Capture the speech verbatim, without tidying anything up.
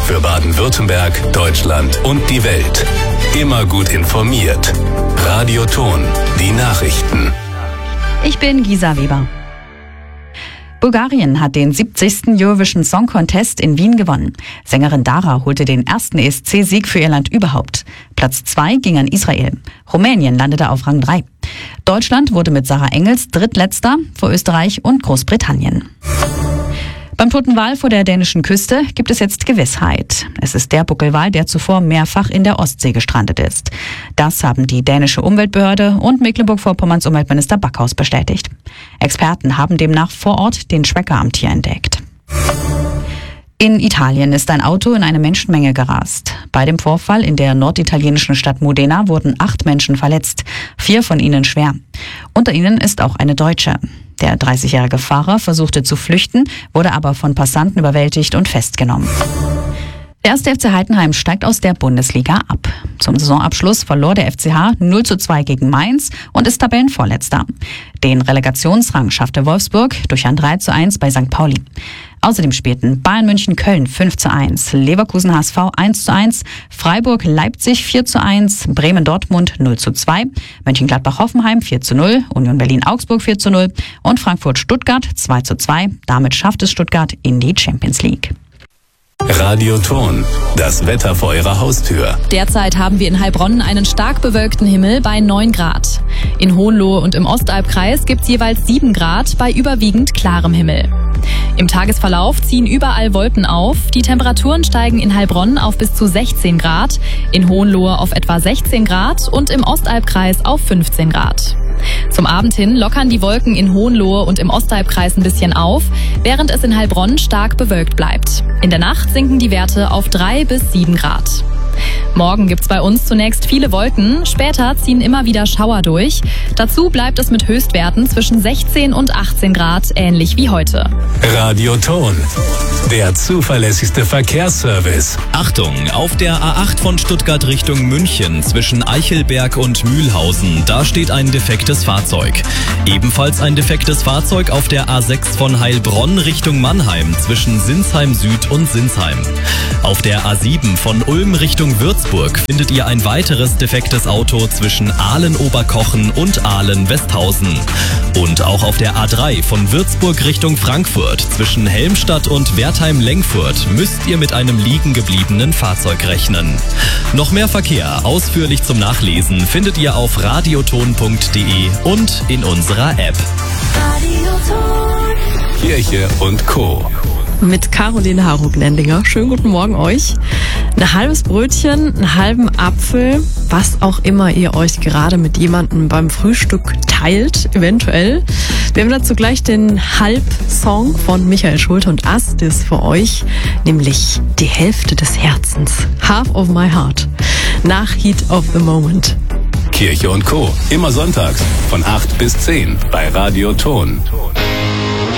Für Baden-Württemberg, Deutschland und die Welt. Immer gut informiert. Radio Ton, die Nachrichten. Ich bin Gisa Weber. Bulgarien hat den siebzigsten Eurovision Song Contest in Wien gewonnen. Sängerin Dara holte den ersten E S C-Sieg für ihr Land überhaupt. Platz zwei ging an Israel. Rumänien landete auf Rang drei. Deutschland wurde mit Sarah Engels drittletzter vor Österreich und Großbritannien. Beim toten Wal vor der dänischen Küste gibt es jetzt Gewissheit. Es ist der Buckelwal, der zuvor mehrfach in der Ostsee gestrandet ist. Das haben die dänische Umweltbehörde und Mecklenburg-Vorpommerns Umweltminister Backhaus bestätigt. Experten haben demnach vor Ort den Schwecker am Tier entdeckt. In Italien ist ein Auto in eine Menschenmenge gerast. Bei dem Vorfall in der norditalienischen Stadt Modena wurden acht Menschen verletzt, vier von ihnen schwer. Unter ihnen ist auch eine Deutsche. Der dreißigjährige Fahrer versuchte zu flüchten, wurde aber von Passanten überwältigt und festgenommen. Der erste F C Heidenheim steigt aus der Bundesliga ab. Zum Saisonabschluss verlor der F C H null zu zwei gegen Mainz und ist Tabellenvorletzter. Den Relegationsrang schaffte Wolfsburg durch ein drei zu eins bei Sankt Pauli. Außerdem spielten Bayern München Köln fünf zu eins, Leverkusen H S V eins zu eins, Freiburg Leipzig vier zu eins, Bremen Dortmund null zu zwei, Mönchengladbach Hoffenheim vier zu null, Union Berlin Augsburg vier zu null und Frankfurt Stuttgart zwei zu zwei. Damit schafft es Stuttgart in die Champions League. Radio Ton, das Wetter vor Ihrer Haustür. Derzeit haben wir in Heilbronn einen stark bewölkten Himmel bei neun Grad. In Hohenlohe und im Ostalbkreis gibt es jeweils sieben Grad bei überwiegend klarem Himmel. Im Tagesverlauf ziehen überall Wolken auf. Die Temperaturen steigen in Heilbronn auf bis zu sechzehn Grad, in Hohenlohe auf etwa sechzehn Grad und im Ostalbkreis auf fünfzehn Grad. Zum Abend hin lockern die Wolken in Hohenlohe und im Ostalbkreis ein bisschen auf, während es in Heilbronn stark bewölkt bleibt. In der Nacht sinken die Werte auf drei bis sieben Grad. Morgen gibt's bei uns zunächst viele Wolken, später ziehen immer wieder Schauer durch. Dazu bleibt es mit Höchstwerten zwischen sechzehn und achtzehn Grad, ähnlich wie heute. Radio Ton, der zuverlässigste Verkehrsservice. Achtung, auf der A acht von Stuttgart Richtung München zwischen Eichelberg und Mühlhausen, da steht ein defektes Fahrzeug. Ebenfalls ein defektes Fahrzeug auf der A sechs von Heilbronn Richtung Mannheim zwischen Sinsheim Süd und Sinsheim. Auf der A sieben von Ulm Richtung Würzburg findet ihr ein weiteres defektes Auto zwischen Ahlen-Oberkochen und Ahlen-Westhausen. Und auch auf der A drei von Würzburg Richtung Frankfurt zwischen Helmstadt und Wertheim-Lengfurt müsst ihr mit einem liegen gebliebenen Fahrzeug rechnen. Noch mehr Verkehr ausführlich zum Nachlesen findet ihr auf radioton punkt de und in unserer App. Kirche und Co. Mit Caroline Harug-Nendinger. Schönen guten Morgen euch. Ein halbes Brötchen, einen halben Apfel, was auch immer ihr euch gerade mit jemandem beim Frühstück teilt, eventuell. Wir haben dazu gleich den Halb-Song von Michael Schulte und Astis für euch, nämlich Die Hälfte des Herzens. Half of my heart. Nach Heat of the Moment. Kirche und Co. Immer sonntags von acht bis zehn bei Radio Ton.